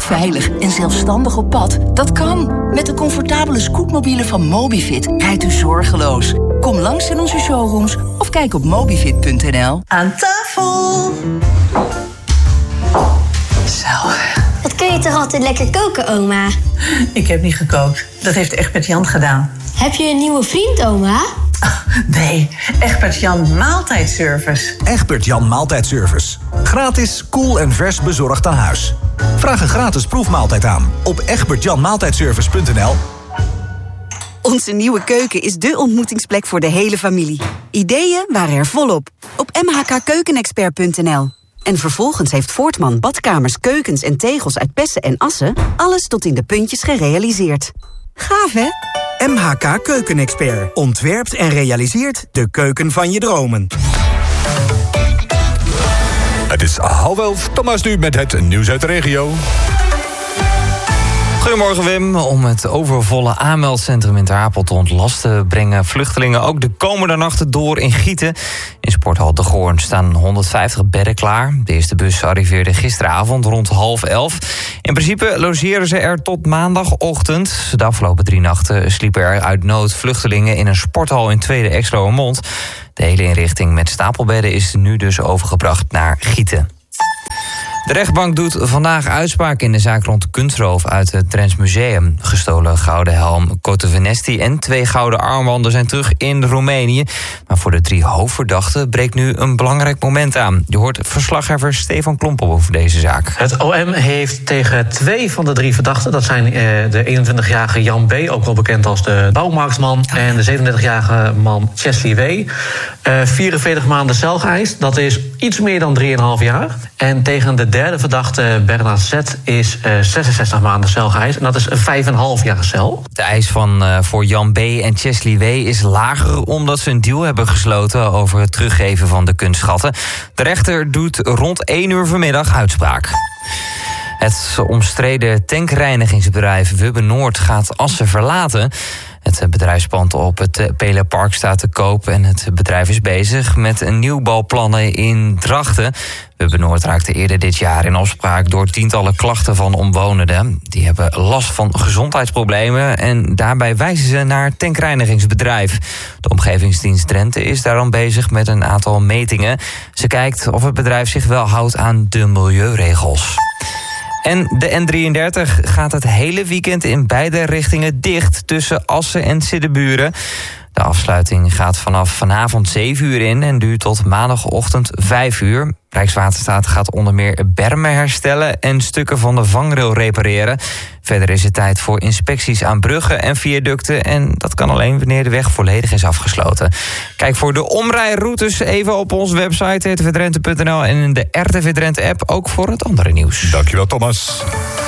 veilig en zelfstandig op pad? Dat kan. Met de comfortabele scootmobielen van Mobifit rijdt u zorgeloos. Kom langs in onze showrooms of kijk op mobifit.nl. Aan tafel! Zo. Wat kun je toch altijd lekker koken, oma? Ik heb niet gekookt. Dat heeft Egbert Jan gedaan. Heb je een nieuwe vriend, oma? Nee, Egbert Jan Maaltijdservice. Egbert Jan Maaltijdservice. Gratis, koel en vers bezorgd aan huis. Vraag een gratis proefmaaltijd aan op egbertjanmaaltijdservice.nl. Onze nieuwe keuken is dé ontmoetingsplek voor de hele familie. Ideeën waren er volop op mhkkeukenexpert.nl. En vervolgens heeft Voortman badkamers, keukens en tegels uit Pessen en Assen alles tot in de puntjes gerealiseerd. Gaaf, hè? MHK Keukenexpert ontwerpt en realiseert de keuken van je dromen. Het is 10:30. Thomas nu met het nieuws uit de regio. Goedemorgen Wim. Om het overvolle aanmeldcentrum in Ter Apel te ontlasten brengen vluchtelingen ook de komende nachten door in Gieten. In sporthal De Goorn staan 150 bedden klaar. De eerste bus arriveerde gisteravond rond 10:30. In principe logeren ze er tot maandagochtend. De afgelopen 3 nachten sliepen er uit nood vluchtelingen in een sporthal in Tweede Exloërmond. De hele inrichting met stapelbedden is nu dus overgebracht naar Gieten. De rechtbank doet vandaag uitspraak in de zaak rond de kunstroof uit het Drents Museum. Gestolen gouden helm Cotovenesti en 2 gouden armbanden zijn terug in Roemenië. Maar voor de 3 hoofdverdachten breekt nu een belangrijk moment aan. Je hoort verslaggever Stefan Klompel over deze zaak. Het OM heeft tegen 2 van de 3 verdachten, dat zijn de 21-jarige Jan B., ook wel bekend als de bouwmarktman, en de 37-jarige man Chesley W., 44 maanden cel geëist. Dat is iets meer dan 3,5 jaar. En tegen de derde verdachte, Bernard Z., is 66 maanden cel geëist. En dat is 5,5 jaar cel. De eis voor Jan B. en Chesley W. is lager omdat ze een deal hebben gesloten over het teruggeven van de kunstschatten. De rechter doet rond 1 uur vanmiddag uitspraak. Het omstreden tankreinigingsbedrijf Wubbe Noord gaat Assen verlaten. Het bedrijfspand op het Pelerpark staat te koop en het bedrijf is bezig met nieuwbouwplannen in Drachten. Wubbe Noord raakte eerder dit jaar in opspraak door tientallen klachten van omwonenden. Die hebben last van gezondheidsproblemen en daarbij wijzen ze naar het tankreinigingsbedrijf. De Omgevingsdienst Drenthe is daarom bezig met een aantal metingen. Ze kijkt of het bedrijf zich wel houdt aan de milieuregels. En de N33 gaat het hele weekend in beide richtingen dicht tussen Assen en Siddeburen. De afsluiting gaat vanaf vanavond 7 uur in en duurt tot maandagochtend 5 uur. Rijkswaterstaat gaat onder meer bermen herstellen en stukken van de vangrail repareren. Verder is het tijd voor inspecties aan bruggen en viaducten en dat kan alleen wanneer de weg volledig is afgesloten. Kijk voor de omrijroutes even op onze website rtvdrenthe.nl en in de RTV Drenthe app ook voor het andere nieuws. Dankjewel Thomas.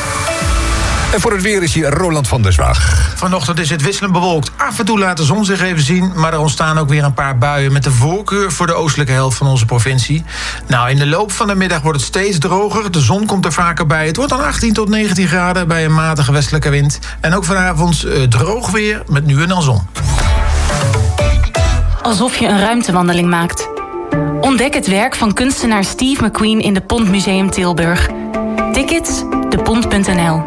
En voor het weer is hier Roland van der Zwaag. Vanochtend is het wisselend bewolkt. Af en toe laat de zon zich even zien, maar er ontstaan ook weer een paar buien met de voorkeur voor de oostelijke helft van onze provincie. Nou, in de loop van de middag wordt het steeds droger. De zon komt er vaker bij. Het wordt dan 18 tot 19 graden bij een matige westelijke wind. En ook vanavond droog weer met nu en dan zon. Alsof je een ruimtewandeling maakt. Ontdek het werk van kunstenaar Steve McQueen in de Pont Museum Tilburg. Tickets, depont.nl.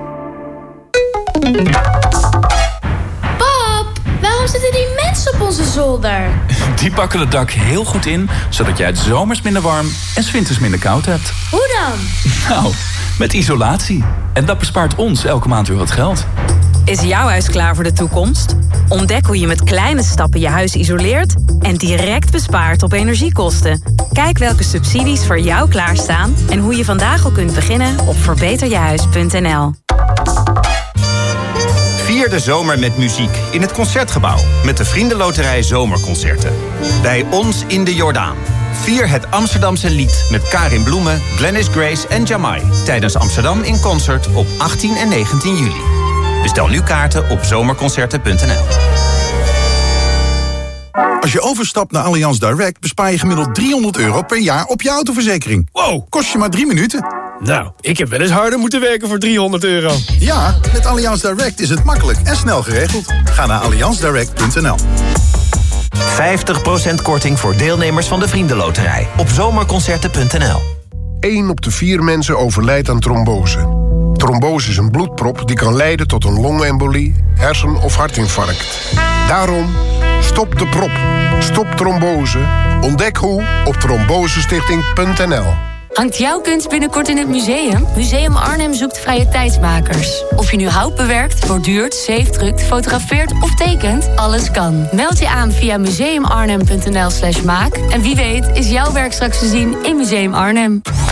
Pap, waarom zitten die mensen op onze zolder? Die pakken het dak heel goed in, zodat jij het zomers minder warm en 's winters minder koud hebt. Hoe dan? Nou, met isolatie. En dat bespaart ons elke maand weer wat geld. Is jouw huis klaar voor de toekomst? Ontdek hoe je met kleine stappen je huis isoleert en direct bespaart op energiekosten. Kijk welke subsidies voor jou klaarstaan en hoe je vandaag al kunt beginnen op verbeterjehuis.nl. Vier de zomer met muziek in het Concertgebouw met de Vriendenloterij Zomerconcerten. Bij ons in de Jordaan. Vier het Amsterdamse lied met Karin Bloemen, Glennis Grace en Jamai tijdens Amsterdam in Concert op 18 en 19 juli. Bestel nu kaarten op zomerconcerten.nl. Als je overstapt naar Allianz Direct bespaar je gemiddeld €300 per jaar op je autoverzekering. Wow, kost je maar 3 minuten. Nou, ik heb wel eens harder moeten werken voor €300. Ja, met Allianz Direct is het makkelijk en snel geregeld. Ga naar allianzdirect.nl. 50% korting voor deelnemers van de Vriendenloterij op zomerconcerten.nl. 1 op de 4 mensen overlijdt aan trombose. Trombose is een bloedprop die kan leiden tot een longembolie, hersen- of hartinfarct. Daarom, stop de prop. Stop trombose. Ontdek hoe op trombosestichting.nl. Hangt jouw kunst binnenkort in het museum? Museum Arnhem zoekt vrije tijdsmakers. Of je nu hout bewerkt, borduurt, zeefdrukt, fotografeert of tekent, alles kan. Meld je aan via museumarnhem.nl/maak. En wie weet is jouw werk straks te zien in Museum Arnhem.